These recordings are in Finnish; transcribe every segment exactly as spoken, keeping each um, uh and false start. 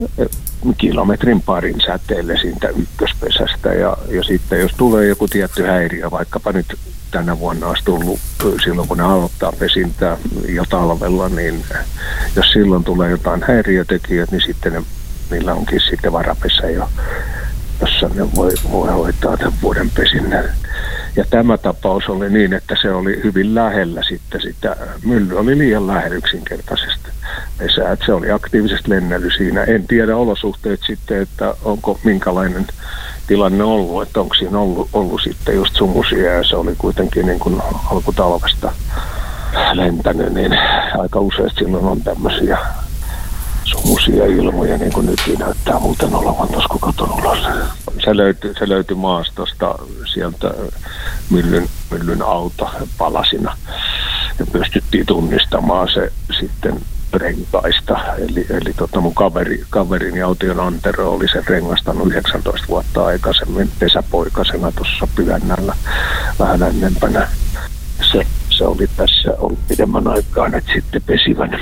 kilometrin parin säteelle siitä ykköspesästä ja, ja sitten jos tulee joku tietty häiriö, vaikkapa nyt tänä vuonna olisi tullut silloin kun ne aloittaa pesintää jo talvella, niin jos silloin tulee jotain häiriötekijät, niin sitten ne, niillä onkin sitten varapesä jo, jossa ne voi, voi hoitaa tämän vuoden pesinnän. Ja tämä tapaus oli niin, että se oli hyvin lähellä sitten sitä, mylly oli liian lähellä yksinkertaisesti pesää, että se oli aktiivisesti lennellyt siinä. En tiedä olosuhteet sitten, että onko minkälainen tilanne ollut, että onko siinä ollut, ollut sitten just sumusia ja se oli kuitenkin niin kuin alkutalvesta lentänyt, niin aika useasti silloin on tämmöisiä sumusia ilmoja, niin kuin nyt näyttää muuten olevan tuossa, kun katon ulos. Se löytyi, se löytyi maastosta sieltä myllyn, myllyn auto palasina ja pystyttiin tunnistamaan se sitten renkaista. Eli, eli tota mun kaveri, kaverini Aution Antero oli sen rengastanut yhdeksäntoista vuotta aikaisemmin pesäpoikasena tuossa Pyhännällä vähän ennempänä. Se, se oli tässä ollut pidemmän aikaa nyt sitten pesivän.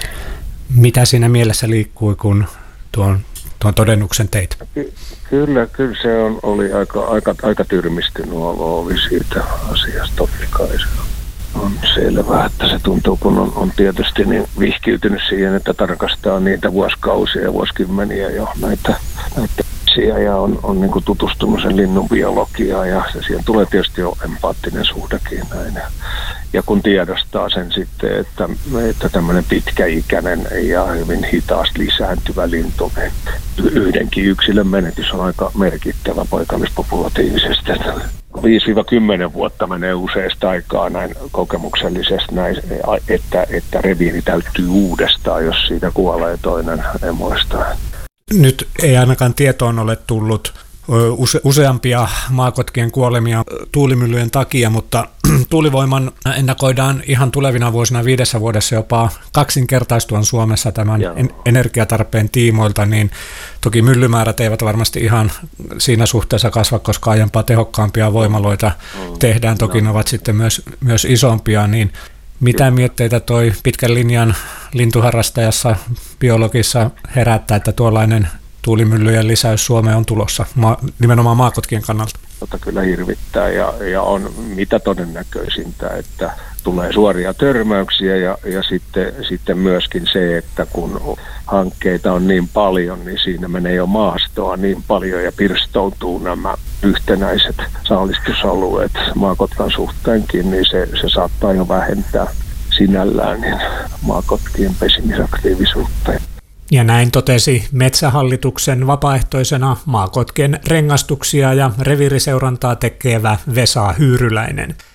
Mitä siinä mielessä liikkui, kun tuon, tuon todennuksen teit? Ky- kyllä, kyllä se on, oli aika, aika, aika tyrmistynyt oli siitä asiasta, totta kai se on selvää, että se tuntuu, kun on, on tietysti niin vihkiytynyt siihen, että tarkastaa niitä vuosikausia ja vuosikymmeniä jo näitä, näitä ja on, on niin kuin tutustunut sen linnun biologiaan ja siihen tulee tietysti jo empaattinen suhdekin näin. Ja kun tiedostaa sen sitten, että, että tämmöinen pitkäikäinen ja hyvin hitaasti lisääntyvä lintu, niin yhdenkin yksilön menetys on aika merkittävä paikallispopulatiivisesti. viisi kymmenen vuotta menee useasta aikaa näin kokemuksellisesti, näin, että, että reviiri täyttyy uudestaan, jos siitä kuolee toinen emoista. Nyt ei ainakaan tietoon ole tullut use- useampia maakotkien kuolemia tuulimyllyjen takia, mutta tuulivoiman ennakoidaan ihan tulevina vuosina viidessä vuodessa jopa kaksinkertaistuvan Suomessa tämän en- energiatarpeen tiimoilta, niin toki myllymäärät eivät varmasti ihan siinä suhteessa kasva, koska aiempaa tehokkaampia voimaloita tehdään, toki ne ovat sitten myös, myös isompia, niin mitä mietteitä toi pitkän linjan lintuharrastajassa, biologissa herättää, että tuollainen tuulimyllyjen lisäys Suomeen on tulossa, ma- nimenomaan maakotkien kannalta? Tota kyllä hirvittää ja, ja on mitä todennäköisintä, että tulee suoria törmäyksiä ja, ja sitten, sitten myöskin se, että kun hankkeita on niin paljon, niin siinä menee jo maastoa niin paljon ja pirstoutuu nämä yhtenäiset saalistusalueet maakotkan suhteenkin, niin se, se saattaa jo vähentää sinällään niin maakotkien pesimisaktiivisuutta. Ja näin totesi Metsähallituksen vapaaehtoisena maakotkien rengastuksia ja reviiriseurantaa tekevä Vesa Hyyryläinen.